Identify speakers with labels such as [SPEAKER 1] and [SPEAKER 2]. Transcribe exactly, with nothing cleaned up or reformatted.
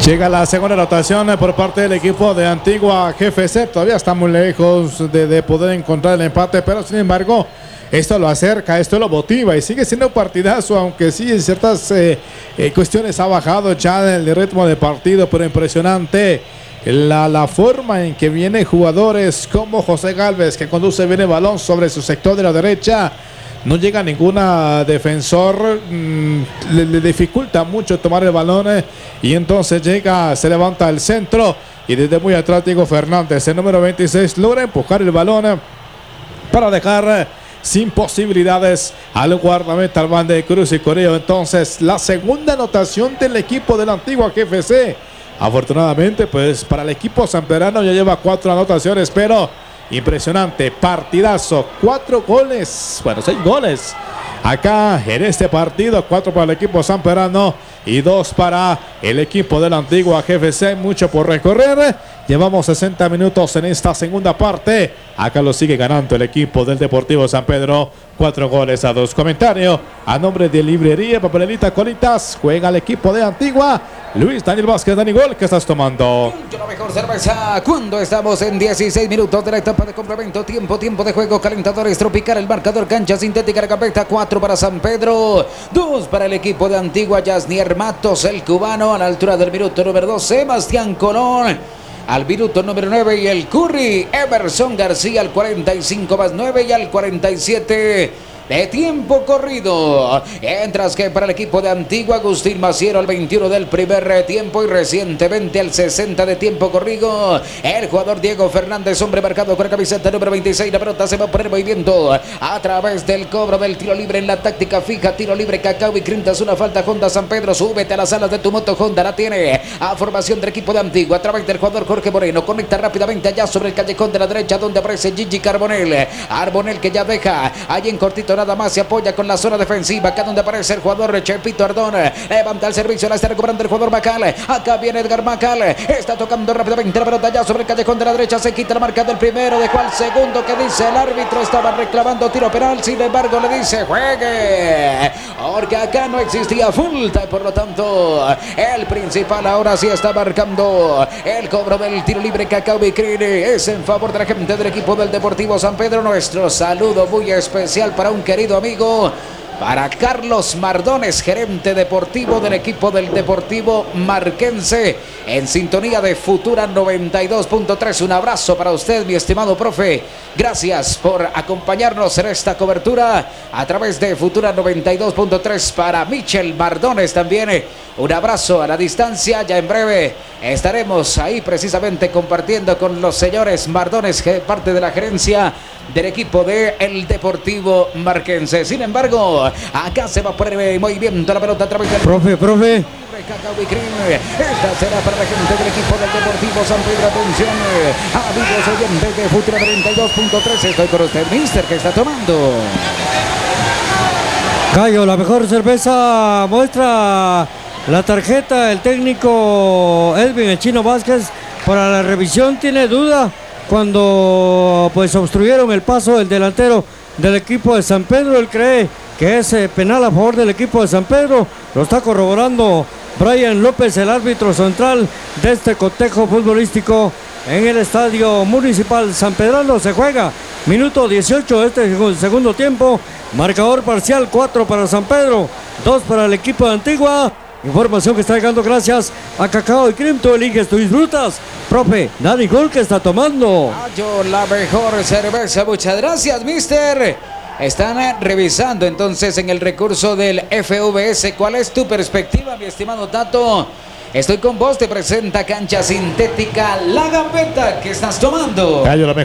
[SPEAKER 1] Llega la segunda anotación por parte del equipo de Antigua G F C. Todavía está muy lejos de, de poder encontrar el empate, pero sin embargo esto lo acerca, esto lo motiva y sigue siendo un partidazo, aunque sí en ciertas eh, eh, cuestiones ha bajado ya el ritmo de partido, pero impresionante la, la forma en que vienen jugadores como José Galvez, que conduce bien el balón sobre su sector de la derecha. No llega ninguna defensor, mmm, le, le dificulta mucho tomar el balón eh, y entonces llega, se levanta el centro y desde muy atrás Diego Fernández, el número veintiséis, logra empujar el balón eh, para dejar eh, sin posibilidades al guardameta al bande de Cruz y Coreo. Entonces la segunda anotación del equipo de la Antigua G F C. Afortunadamente pues para el equipo sanpedrano ya lleva cuatro anotaciones, pero impresionante, partidazo, cuatro goles, bueno, seis goles acá en este partido, cuatro para el equipo sanpedrano y dos para el equipo de la Antigua G F C. Mucho por recorrer, llevamos sesenta minutos en esta segunda parte, acá lo sigue ganando el equipo del Deportivo San Pedro, cuatro goles a dos. Comentario a nombre de Librería Papelita Colitas, juega el equipo de Antigua. Luis Daniel Vázquez, Dani Gol, ¿qué estás tomando?
[SPEAKER 2] La mejor cerveza cuando estamos en dieciséis minutos de la etapa de complemento, tiempo, tiempo de juego, calentadores Tropical, el marcador, cancha sintética, la gambeta, cuatro para San Pedro, dos para el equipo de Antigua, Yasnier Matos, el cubano, a la altura del minuto número dos, Sebastián Colón, al minuto número nueve y el Curry, Emerson García al cuarenta y cinco más nueve y al cuarenta y siete de tiempo corrido. Mientras que para el equipo de Antigua, Agustín Maciero al veintiuno del primer tiempo y recientemente al sesenta de tiempo corrido. El jugador Diego Fernández, hombre marcado con la camiseta número veintiséis. La pelota se va a poner en movimiento a través del cobro del tiro libre en la táctica fija. Tiro libre, Cacao y Crintas, una falta. Honda San Pedro, súbete a las alas de tu moto Honda. La tiene a formación del equipo de Antigua a través del jugador Jorge Moreno. Conecta rápidamente allá sobre el callejón de la derecha donde aparece Gigi Carbonell. Arbonel que ya deja ahí en cortito. Nada más se apoya con la zona defensiva, acá donde aparece el jugador Chepito Ardón, levanta el servicio, la está recuperando el jugador Macal, acá viene Edgar Macal, está tocando rápidamente la pelota ya sobre el callejón de la derecha, se quita la marca del primero, dejó al segundo, que dice el árbitro, estaba reclamando tiro penal, sin embargo le dice juegue, porque acá no existía falta y por lo tanto el principal ahora sí está marcando el cobro del tiro libre. Cacao Vicrini es en favor de la gente del equipo del Deportivo San Pedro. Nuestro saludo muy especial para un querido amigo, para Carlos Mardones, gerente deportivo del equipo del Deportivo Marquense, en sintonía de Futura noventa y dos punto tres. Un abrazo para usted, mi estimado profe. Gracias por acompañarnos en esta cobertura a través de Futura noventa y dos punto tres. Para Michel Mardones también un abrazo a la distancia. Ya en breve estaremos ahí precisamente compartiendo con los señores Mardones, parte de la gerencia del equipo de el Deportivo Marquense. Sin embargo, acá se va a poner en movimiento la pelota a través del...
[SPEAKER 3] Profe, profe.
[SPEAKER 2] Esta será para la gente del equipo del Deportivo San Pedro. Atención, amigos oyentes de Futura noventa y dos punto tres. Estoy con usted, mister, que está tomando.
[SPEAKER 3] Cayo, la mejor cerveza, muestra la tarjeta. El técnico Elvin El Chino Vázquez para la revisión tiene duda cuando pues obstruyeron el paso del delantero del equipo de San Pedro. Él cree que es eh, penal a favor del equipo de San Pedro. Lo está corroborando Brian López, el árbitro central de este cotejo futbolístico en el Estadio Municipal San Pedrano. Se juega minuto dieciocho de este segundo tiempo. Marcador parcial, cuatro para San Pedro, dos para el equipo de Antigua. Información que está llegando gracias a Cacao y Cream. Tú eliges, tú disfrutas. Profe, Dani Gol, que está tomando.
[SPEAKER 2] Yo la mejor cerveza. Muchas gracias, mister. Están revisando entonces en el recurso del F V S. ¿Cuál es tu perspectiva, mi estimado Tato? Estoy con vos, te presenta cancha sintética La Gambeta. ¿Qué estás tomando?
[SPEAKER 1] Gallo, la